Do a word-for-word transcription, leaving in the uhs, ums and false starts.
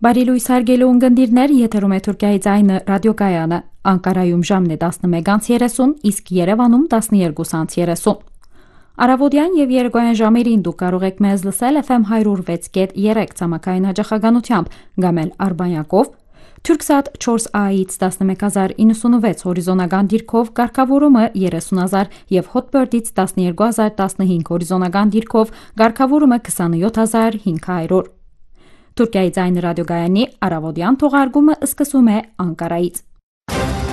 Բարի լույս հարգելի ունկնդիրներ, եթերում է Թուրքիայի ձայնը ռադիոկայանը, Անկարայում ժամն է տասնմեկ երեսուն, իսկ Երևանում տասնյոթ երեսուն։ Առավոտյան եւ երեկոյան ժամերին դուք կարող եք մեզ լսել F M one oh six point three ցամաքային հաճախականությամբ, կամ էլ Արբանյակով, Turksat four A-ից տասնմեկ հազար նվսանվեց հորիզոնական դիրքով, կարգավորումը երեսուն հազար եւ Hotbird-ից տասնյոթ հազար տասնհինգ հորիզոնական դիրքով, կարգավորումը քսանյոթ հազար հինգ հարյուր։ Թուրքիայի ձայնը ռադիոգայանի առավոտյան թողարկումը սկսում է Անկարայից։